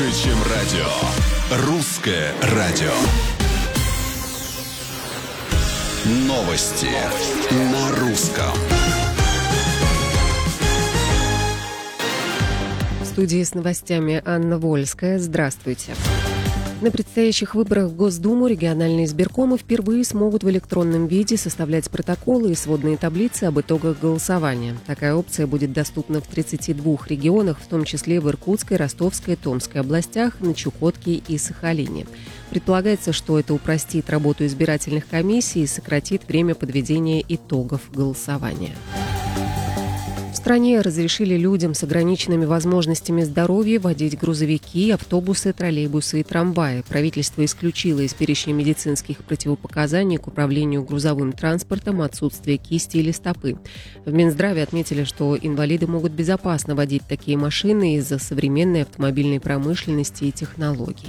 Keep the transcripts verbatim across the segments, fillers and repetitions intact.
Больше, чем радио. Русское радио. Новости на русском. В студии с новостями Анна Вольская. Здравствуйте. На предстоящих выборах в Госдуму региональные избиркомы впервые смогут в электронном виде составлять протоколы и сводные таблицы об итогах голосования. Такая опция будет доступна в тридцати двух регионах, в том числе в Иркутской, Ростовской, Томской областях, на Чукотке и Сахалине. Предполагается, что это упростит работу избирательных комиссий и сократит время подведения итогов голосования. В стране разрешили людям с ограниченными возможностями здоровья водить грузовики, автобусы, троллейбусы и трамваи. Правительство исключило из перечня медицинских противопоказаний к управлению грузовым транспортом отсутствие кисти или стопы. В Минздраве отметили, что инвалиды могут безопасно водить такие машины из-за современной автомобильной промышленности и технологий.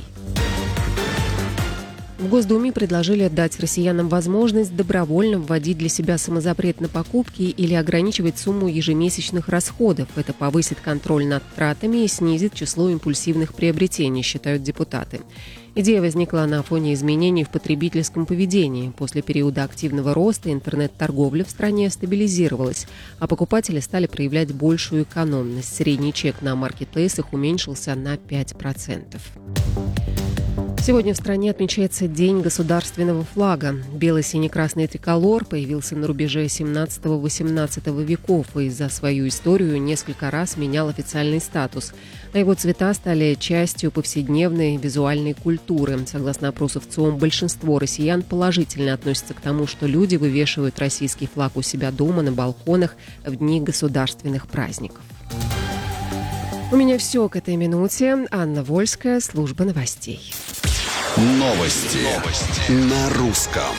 В Госдуме предложили дать россиянам возможность добровольно вводить для себя самозапрет на покупки или ограничивать сумму ежемесячных расходов. Это повысит контроль над тратами и снизит число импульсивных приобретений, считают депутаты. Идея возникла на фоне изменений в потребительском поведении. После периода активного роста интернет-торговля в стране стабилизировалась, а покупатели стали проявлять большую экономность. Средний чек на маркетплейсах уменьшился на пять процентов. Сегодня в стране отмечается День государственного флага. Бело-сине-красный триколор появился на рубеже семнадцатого-восемнадцатого веков и за свою историю несколько раз менял официальный статус. А его цвета стали частью повседневной визуальной культуры. Согласно опросу ВЦИОМ, большинство россиян положительно относятся к тому, что люди вывешивают российский флаг у себя дома, на балконах в дни государственных праздников. У меня все к этой минуте. Анна Вольская, служба новостей. Новости, Новости. На русском.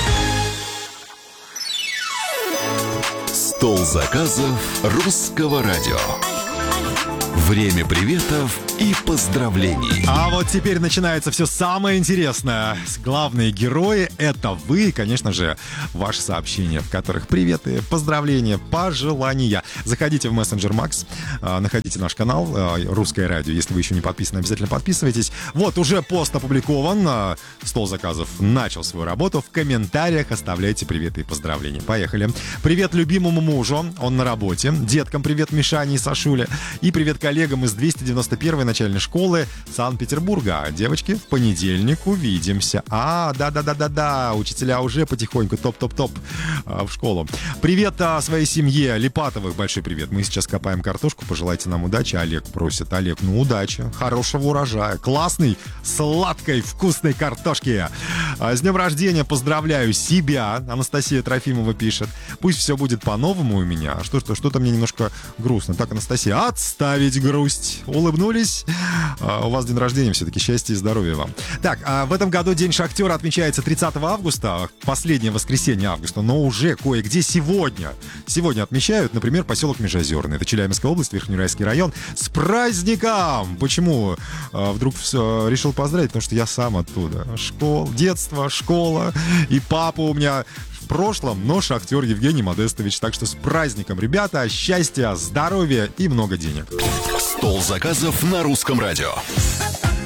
Стол заказов русского радио. Время приветов и поздравлений. А вот теперь начинается все самое интересное. Главные герои — это вы, конечно же, ваши сообщения, в которых приветы, поздравления, пожелания. Заходите в мессенджер Макс, находите наш канал «Русское радио». Если вы еще не подписаны, обязательно подписывайтесь. Вот уже пост опубликован. Стол заказов начал свою работу. В комментариях оставляйте приветы и поздравления. Поехали. Привет любимому мужу, он на работе. Деткам привет Мишане и Сашуле. И привет коллегам из двести девяносто первой начальной школы Санкт-Петербурга. Девочки, в понедельник увидимся. А, да-да-да-да-да, учителя уже потихоньку топ-топ-топ а, в школу. Привет а, своей семье Липатовых, большой привет. Мы сейчас копаем картошку, пожелайте нам удачи. Олег просит. Олег, ну удачи, хорошего урожая, классной, сладкой, вкусной картошки. А, с днем рождения поздравляю себя, Анастасия Трофимова пишет. Пусть все будет по-новому у меня. А что, что, что-то мне немножко грустно. Так, Анастасия, отставить грусть. Улыбнулись. А, у вас день рождения, все-таки счастья и здоровья вам. Так, а в этом году День шахтера отмечается тридцатого августа, последнее воскресенье августа, но уже кое-где сегодня. Сегодня отмечают, например, поселок Межозерный. Это Челябинская область, Верхнеуральский район. С праздником! Почему а, вдруг все, решил поздравить? Потому что я сам оттуда. Школа, детство, школа. И папа у меня в прошлом, но шахтер Евгений Модестович. Так что с праздником, ребята, счастья, здоровья и много денег. Стол заказов на русском радио.